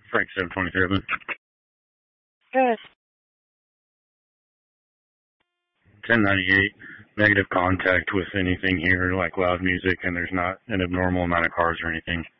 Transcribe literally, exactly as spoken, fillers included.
Frank seven twenty-three. Good. ten ninety-eight. Negative contact with anything here, like loud music, and there's not an abnormal amount of cars or anything.